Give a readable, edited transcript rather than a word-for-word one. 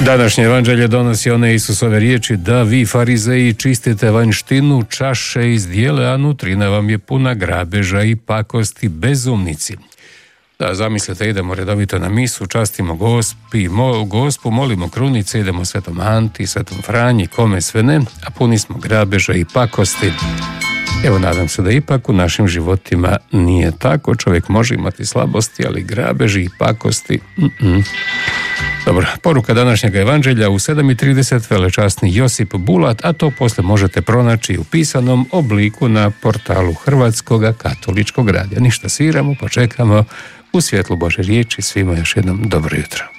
Današnje evanđelje donosi one Isusove riječi: da vi farizeji čistite vanjštinu čaše iz zdjele, a nutrina vam je puna grabeža i pakosti, bezumnici. Da, zamislite, idemo redovito na misu, častimo Gospu, molimo krunice, idemo Svetom Anti, Svetom Franji, kome sve ne, a puni smo grabeža i pakosti. Evo, nadam se da ipak u našim životima nije tako. Čovjek može imati slabosti, ali grabeži i pakosti Dobro, poruka današnjeg evanđelja u 7:30 velečasni Josip Bulat, a to poslije možete pronaći u pisanom obliku na portalu Hrvatskog katoličkog radija. Ništa, sviramo, počekamo u svjetlu Božje riječi. Svima još jednom dobro jutro.